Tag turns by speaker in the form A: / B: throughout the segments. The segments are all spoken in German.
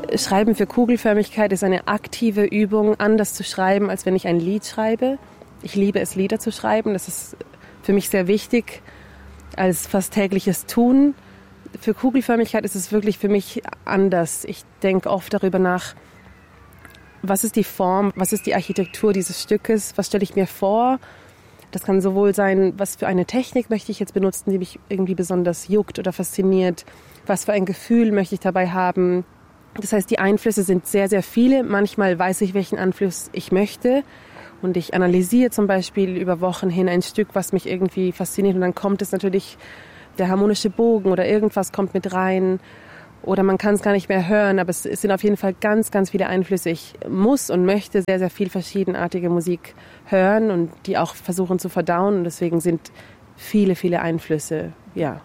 A: Schreiben für Kugelförmigkeit ist eine aktive Übung, anders zu schreiben, als wenn ich ein Lied schreibe. Ich liebe es, Lieder zu schreiben. Das ist für mich sehr wichtig als fast tägliches Tun. Für Kugelförmigkeit ist es wirklich für mich anders. Ich denke oft darüber nach, was ist die Form, was ist die Architektur dieses Stückes, was stelle ich mir vor. Das kann sowohl sein, was für eine Technik möchte ich jetzt benutzen, die mich irgendwie besonders juckt oder fasziniert. Was für ein Gefühl möchte ich dabei haben. Das heißt, die Einflüsse sind sehr, sehr viele. Manchmal weiß ich, welchen Einfluss ich möchte. Und ich analysiere zum Beispiel über Wochen hin ein Stück, was mich irgendwie fasziniert. Und dann kommt es natürlich, der harmonische Bogen oder irgendwas kommt mit rein. Oder man kann es gar nicht mehr hören. Aber es sind auf jeden Fall ganz, ganz viele Einflüsse. Ich muss und möchte sehr, sehr viel verschiedenartige Musik hören und die auch versuchen zu verdauen. Und deswegen sind viele, viele Einflüsse, ja.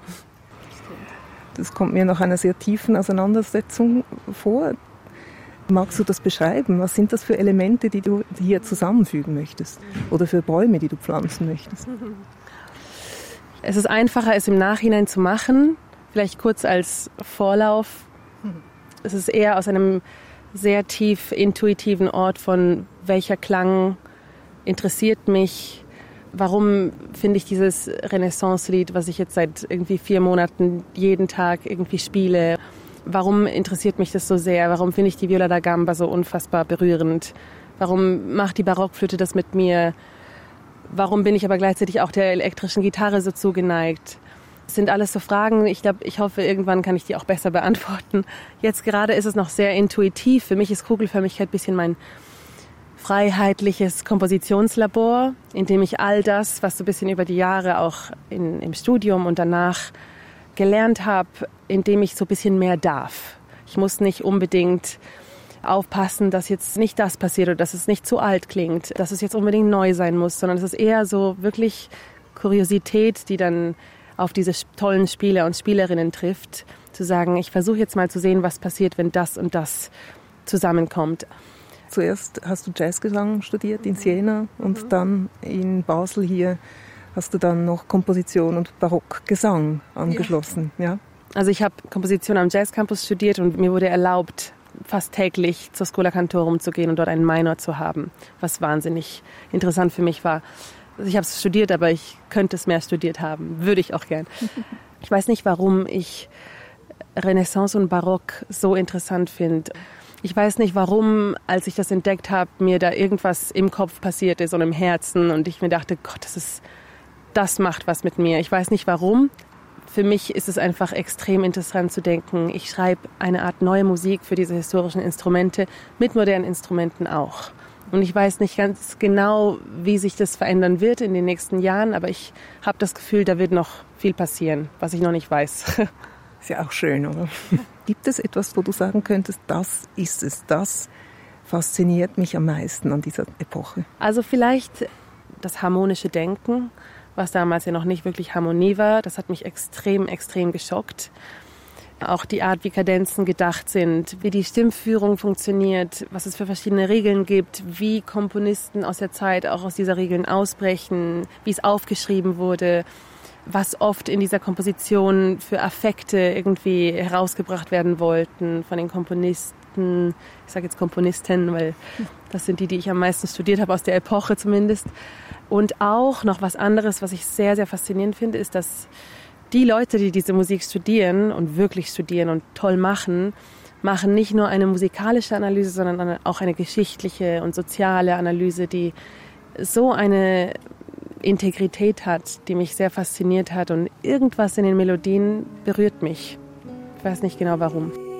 B: Das kommt mir nach einer sehr tiefen Auseinandersetzung vor. Magst du das beschreiben? Was sind das für Elemente, die du hier zusammenfügen möchtest? Oder für Bäume, die du pflanzen möchtest?
A: Es ist einfacher, es im Nachhinein zu machen. Vielleicht kurz als Vorlauf. Es ist eher aus einem sehr tief intuitiven Ort von welcher Klang interessiert mich. Warum finde ich dieses Renaissance-Lied, was ich jetzt seit irgendwie 4 Monaten jeden Tag irgendwie spiele? Warum interessiert mich das so sehr? Warum finde ich die Viola da Gamba so unfassbar berührend? Warum macht die Barockflöte das mit mir? Warum bin ich aber gleichzeitig auch der elektrischen Gitarre so zugeneigt? Das sind alles so Fragen. Ich hoffe, irgendwann kann ich die auch besser beantworten. Jetzt gerade ist es noch sehr intuitiv. Für mich ist Kugelförmigkeit ein bisschen mein freiheitliches Kompositionslabor, in dem ich all das, was so ein bisschen über die Jahre auch im Studium und danach gelernt habe, in dem ich so ein bisschen mehr darf. Ich muss nicht unbedingt aufpassen, dass jetzt nicht das passiert oder dass es nicht zu alt klingt, dass es jetzt unbedingt neu sein muss, sondern es ist eher so wirklich Kuriosität, die dann auf diese tollen Spieler und Spielerinnen trifft, zu sagen, ich versuche jetzt mal zu sehen, was passiert, wenn das und das zusammenkommt.
B: Zuerst hast du Jazzgesang studiert in Siena und dann in Basel hier hast du dann noch Komposition und Barockgesang angeschlossen. Ja.
A: Also ich habe Komposition am Jazzcampus studiert und mir wurde erlaubt, fast täglich zur Schola Cantorum zu gehen und dort einen Minor zu haben, was wahnsinnig interessant für mich war. Also ich habe es studiert, aber ich könnte es mehr studiert haben. Würde ich auch gern. Ich weiß nicht, warum ich Renaissance und Barock so interessant finde. Ich weiß nicht, warum, als ich das entdeckt habe, mir da irgendwas im Kopf passiert ist und im Herzen und ich mir dachte, Gott, das macht was mit mir. Ich weiß nicht, warum. Für mich ist es einfach extrem interessant zu denken, ich schreibe eine Art neue Musik für diese historischen Instrumente, mit modernen Instrumenten auch. Und ich weiß nicht ganz genau, wie sich das verändern wird in den nächsten Jahren, aber ich habe das Gefühl, da wird noch viel passieren, was ich noch nicht weiß.
B: Ist ja auch schön, oder? Gibt es etwas, wo du sagen könntest, das ist es, das fasziniert mich am meisten an dieser Epoche?
A: Also vielleicht das harmonische Denken, was damals ja noch nicht wirklich Harmonie war. Das hat mich extrem, extrem geschockt. Auch die Art, wie Kadenzen gedacht sind, wie die Stimmführung funktioniert, was es für verschiedene Regeln gibt, wie Komponisten aus der Zeit auch aus dieser Regeln ausbrechen, wie es aufgeschrieben wurde, was oft in dieser Komposition für Affekte irgendwie herausgebracht werden wollten von den Komponisten. Ich sage jetzt Komponisten, weil das sind die ich am meisten studiert habe, aus der Epoche zumindest. Und auch noch was anderes, was ich sehr, sehr faszinierend finde, ist, dass die Leute, die diese Musik studieren und wirklich studieren und toll machen nicht nur eine musikalische Analyse, sondern auch eine geschichtliche und soziale Analyse, die so eine Integrität hat, die mich sehr fasziniert hat und irgendwas in den Melodien berührt mich. Ich weiß nicht genau warum.